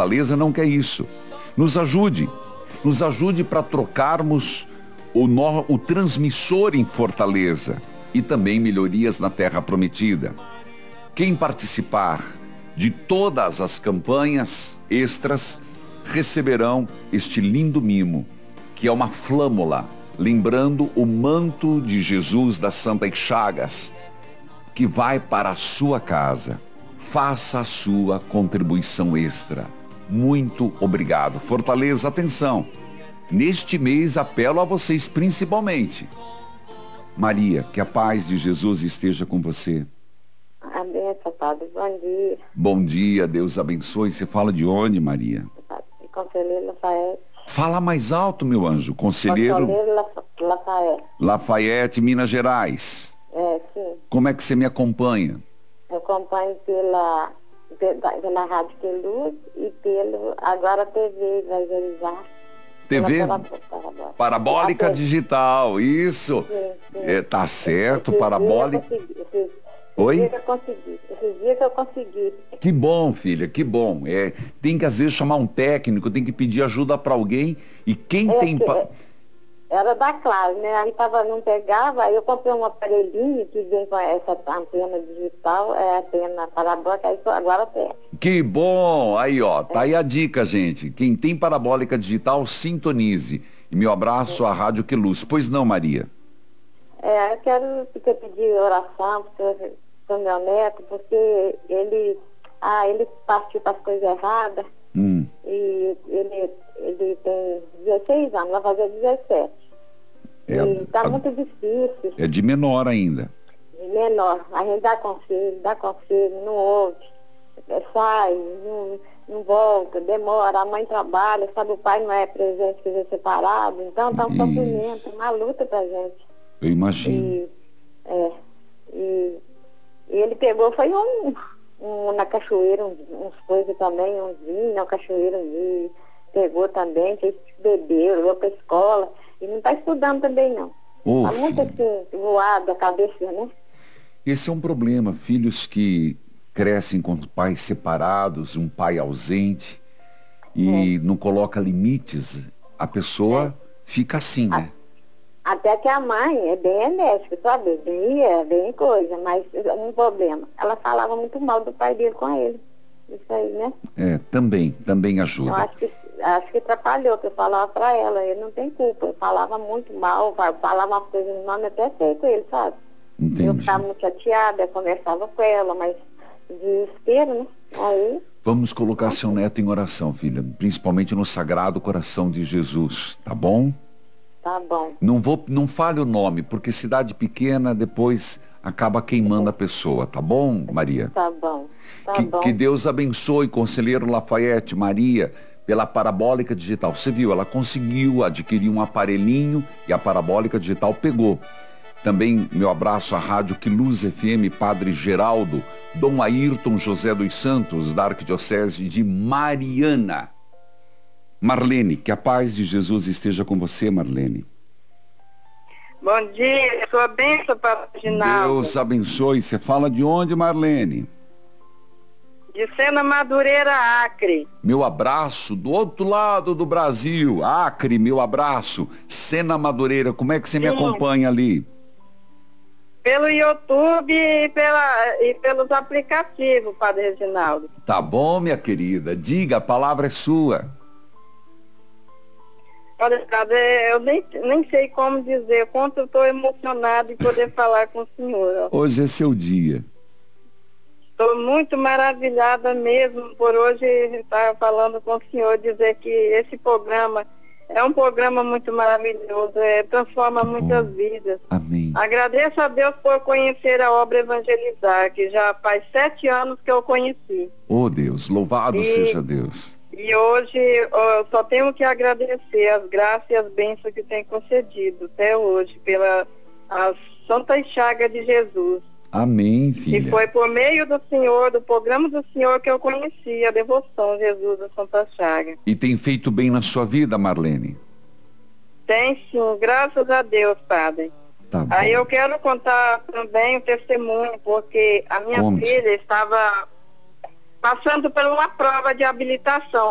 Fortaleza não quer isso. Nos ajude para trocarmos o transmissor em Fortaleza e também melhorias na Terra Prometida. Quem participar de todas as campanhas extras receberão este lindo mimo, que é uma flâmula, lembrando o manto de Jesus das Santas Chagas, que vai para a sua casa. Faça a sua contribuição extra. Muito obrigado. Fortaleza, atenção. Neste mês apelo a vocês principalmente. Maria, que a paz de Jesus esteja com você. Amém, Padre. Bom dia. Bom dia, Deus abençoe. Você fala de onde, Maria? Conselheiro Lafayette. Fala mais alto, meu anjo. Conselheiro Lafayette. Lafayette, Minas Gerais. Sim. Como é que você me acompanha? Eu acompanho pela Rádio Queluz e agora a TV Evangelizar. TV Parabólica Digital, isso. Sim. Tá certo, Parabólica. Oi? Esses dias que eu consegui. Que bom, filha, que bom. Tem que às vezes chamar um técnico, tem que pedir ajuda para alguém. E quem tem... Era da Claro, né? Aí não pegava, aí eu comprei um aparelhinho que vem com essa antena digital, antena parabólica, aí agora tem. Que bom! Aí, ó, tá aí a dica, gente. Quem tem parabólica digital, sintonize. E meu abraço à Rádio Queluz. Pois não, Maria? Eu quero pedir oração pro meu neto, porque ele partiu para as coisas erradas. E ele tem 16 anos, vai fazer 17. E tá muito difícil. É de menor ainda. De menor. A gente dá conselho, não ouve. Sai, não volta, demora, a mãe trabalha, sabe, o pai não é presente, quer dizer, separado. Então tá um sofrimento, uma luta pra gente. Eu imagino. E ele pegou, foi na cachoeira, uns coisas também, uns vinhos na cachoeira, e pegou também, bebeu, levou pra escola, e não tá estudando também não. Tá muito assim, voado a cabeça, né? Esse é um problema, filhos que crescem com pais separados, um pai ausente, e não coloca limites, a pessoa fica assim, né? Até que a mãe é bem enérgica, sabe? Bem coisa, mas um problema. Ela falava muito mal do pai dele com ele. Isso aí, né? Também ajuda. Eu acho que atrapalhou, que eu falava pra ela, ele não tem culpa. Eu falava muito mal, falava uma coisa no nome até feio com ele, sabe? Entendi. Eu ficava muito chateada, eu conversava com ela, mas desespero, né? Aí... Vamos colocar seu neto em oração, filha, principalmente no Sagrado Coração de Jesus, tá bom? Tá bom. Não fale o nome, porque cidade pequena depois acaba queimando a pessoa, tá bom, Maria? Tá bom. Que Deus abençoe, conselheiro Lafayette, Maria, pela parabólica digital. Você viu, ela conseguiu adquirir um aparelhinho e a parabólica digital pegou. Também meu abraço à Rádio Queluz FM, Padre Geraldo, Dom Ayrton José dos Santos, da Arquidiocese de Mariana. Marlene, que a paz de Jesus esteja com você, Marlene. Bom dia, sua bênção, Padre Ginaldo. Deus abençoe. Você fala de onde, Marlene? De Sena Madureira, Acre. Meu abraço do outro lado do Brasil, Acre, meu abraço. Sena Madureira, como é que você me acompanha ali? Pelo YouTube e pelos aplicativos, Padre Reginaldo. Tá bom, minha querida. Diga, a palavra é sua. Olha, eu nem sei como dizer, quanto eu estou emocionada em poder falar com o senhor. Hoje é seu dia. Estou muito maravilhada mesmo por hoje estar falando com o senhor, dizer que esse programa é um programa muito maravilhoso, transforma muitas vidas. Amém. Agradeço a Deus por conhecer a obra Evangelizar, que já faz 7 anos que eu conheci. Oh Deus, louvado seja Deus. E hoje eu só tenho que agradecer as graças e as bênçãos que tem concedido até hoje, pelas Santas Chagas de Jesus. Amém, filha. E foi por meio do Senhor, do programa do Senhor, que eu conheci a devoção Jesus da Santa Chaga. E tem feito bem na sua vida, Marlene? Tem sim, graças a Deus, Padre. Tá bom. Aí eu quero contar também o testemunho, porque a minha filha estava passando por uma prova de habilitação.